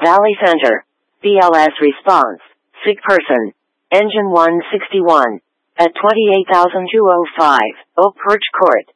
Valley Center. BLS response. Sick person. Engine 161. At 28,205. Oak Perch Court.